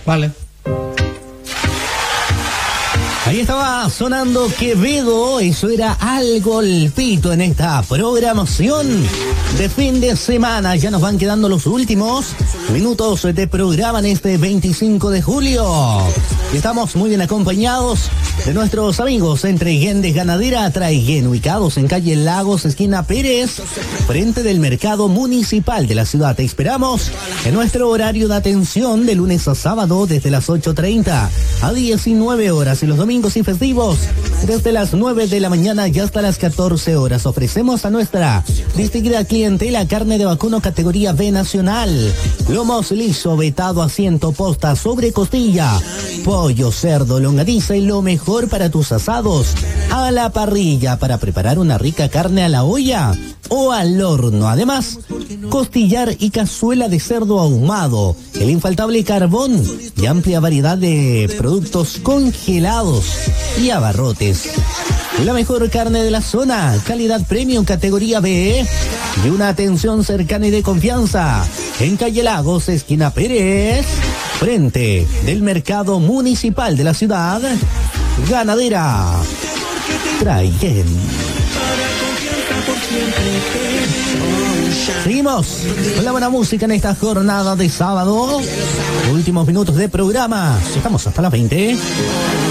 Vale. Ahí estaba sonando Quevedo, eso era Al Golpito en esta programación de fin de semana. Ya nos van quedando los últimos minutos de programa en este 25 de julio. Y estamos muy bien acompañados de nuestros amigos entre Gendes Ganadera Traiguén, ubicados en calle Lagos, esquina Pérez, frente del mercado municipal de la ciudad. Te esperamos en nuestro horario de atención de lunes a sábado desde las 8:30 a 19 horas y los domingos y festivos desde las 9 de la mañana y hasta las 14 horas. Ofrecemos a nuestra distinguida clientela carne de vacuno categoría B nacional, lomos liso, vetado, asiento, posta, sobre costilla, pollo, cerdo, longaniza y lo mejor para tus asados a la parrilla para preparar una rica carne a la olla o al horno. Además, costillar y cazuela de cerdo ahumado, el infaltable carbón y amplia variedad de productos congelados y abarrotes. La mejor carne de la zona, calidad premium categoría B y una atención cercana y de confianza en calle Lagos, esquina Pérez, frente del mercado municipal de la ciudad. Ganadera Traiguén. Seguimos con la buena música en esta jornada de sábado. Últimos minutos de programa. Estamos hasta las 20.